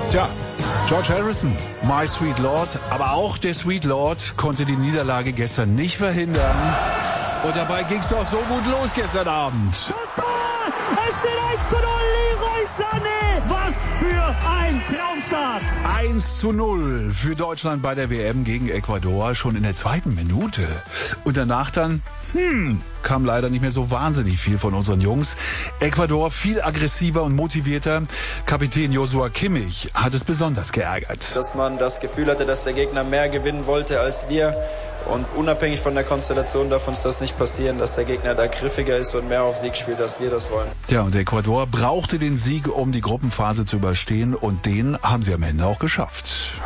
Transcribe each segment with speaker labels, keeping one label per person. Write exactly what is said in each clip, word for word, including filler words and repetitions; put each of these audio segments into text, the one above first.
Speaker 1: Tja, George Harrison, My Sweet Lord, aber auch der Sweet Lord konnte die Niederlage gestern nicht verhindern. Und dabei ging's doch so gut los gestern Abend.
Speaker 2: Das Tor! Es steht eins zu null, Leroy Sané! Was für ein Traumstart!
Speaker 1: eins zu null für Deutschland bei der W M gegen Ecuador, schon in der zweiten Minute. Und danach dann, hm, kam leider nicht mehr so wahnsinnig viel von unseren Jungs. Ecuador viel aggressiver und motivierter. Kapitän Joshua Kimmich hat es besonders geärgert.
Speaker 3: Dass man das Gefühl hatte, dass der Gegner mehr gewinnen wollte als wir. Und unabhängig von der Konstellation darf uns das nicht passieren, dass der Gegner da griffiger ist und mehr auf Sieg spielt, als wir das wollen.
Speaker 1: Ja, und Ecuador brauchte den Sieg, um die Gruppenphase zu überstehen. Und den haben sie am Ende auch geschafft.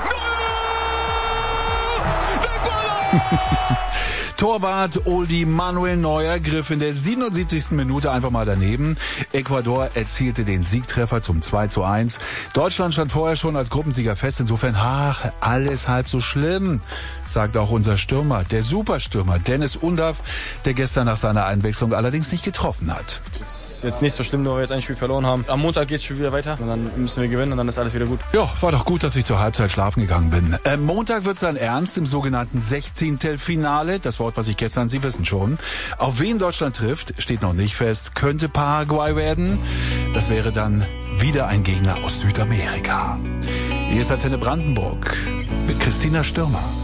Speaker 1: Torwart Oldie Manuel Neuer griff in der siebenundsiebzigsten Minute einfach mal daneben. Ecuador erzielte den Siegtreffer zum zwei zu eins. Deutschland stand vorher schon als Gruppensieger fest. Insofern, ach, alles halb so schlimm, sagt auch unser Stürmer, der Superstürmer Dennis Undav, der gestern nach seiner Einwechslung allerdings nicht getroffen hat.
Speaker 4: Das ist jetzt nicht so schlimm, nur weil wir jetzt ein Spiel verloren haben. Am Montag geht's schon wieder weiter und dann müssen wir gewinnen und dann ist alles wieder gut.
Speaker 1: Ja, war doch gut, dass ich zur Halbzeit schlafen gegangen bin. Äh, Montag wird's dann ernst im sogenannten Sechzehntelfinale. Das Wort, was ich gestern, Sie wissen schon. Auf wen Deutschland trifft, steht noch nicht fest. Könnte Paraguay werden. Das wäre dann wieder ein Gegner aus Südamerika. Hier ist Antenne Brandenburg mit Christina Stürmer.